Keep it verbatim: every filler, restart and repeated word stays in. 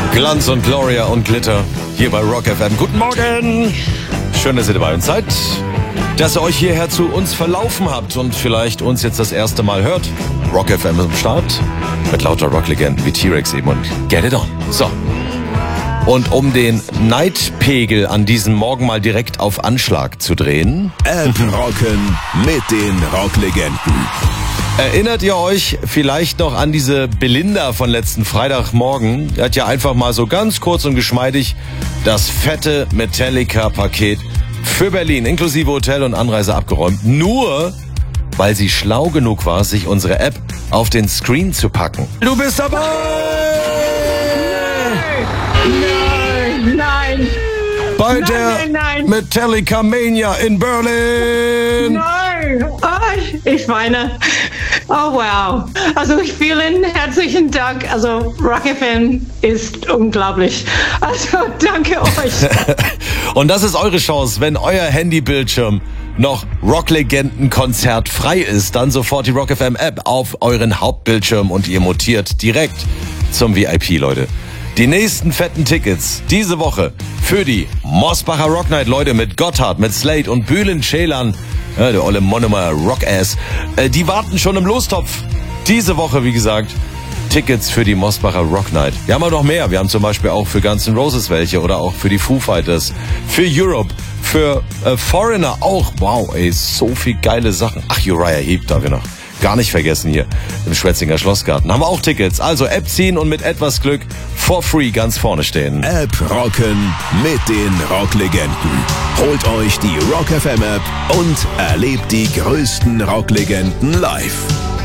Glanz und Gloria und Glitter hier bei Rock F M. Guten Morgen! Schön, dass ihr dabei seid, dass ihr euch hierher zu uns verlaufen habt und vielleicht uns jetzt das erste Mal hört. Rock F M ist am Start mit lauter Rocklegenden wie T-Rex eben und Get It On. So. Und um den Neidpegel an diesem Morgen mal direkt auf Anschlag zu drehen. App rocken mit den Rocklegenden. Erinnert ihr euch vielleicht noch an diese Belinda von letzten Freitagmorgen? Die hat ja einfach mal so ganz kurz und geschmeidig das fette Metallica-Paket für Berlin inklusive Hotel und Anreise abgeräumt. Nur weil sie schlau genug war, sich unsere App auf den Screen zu packen. Du bist dabei! Nein, nein! Bei Nein, der nein, nein. Metallica Mania in Berlin! Nein! Oh, ich weine. Oh, wow. Also vielen herzlichen Dank. Also Rock F M ist unglaublich. Also danke euch. Und das ist eure Chance, wenn euer Handybildschirm noch Rocklegenden-Konzert frei ist, dann sofort die Rock F M App auf euren Hauptbildschirm und ihr mutiert direkt zum V I P, Leute. Die nächsten fetten Tickets diese Woche für die Mosbacher Rock Night, Leute, mit Gotthard, mit Slade und Bülent Ceylan, ja, der olle Monomer Rockass, äh, die warten schon im Lostopf. Diese Woche, wie gesagt, Tickets für die Mosbacher Rock Night. Wir haben aber noch mehr. Wir haben zum Beispiel auch für Guns N' Roses welche oder auch für die Foo Fighters, für Europe, für äh, Foreigner auch. Wow, ey, so viel geile Sachen. Ach, Uriah Heep darf ich noch gar nicht vergessen hier im Schwetzinger Schlossgarten. Haben wir auch Tickets. Also App ziehen und mit etwas Glück for free ganz vorne stehen. App rocken mit den Rocklegenden. Holt euch die Rock F M App und erlebt die größten Rocklegenden live.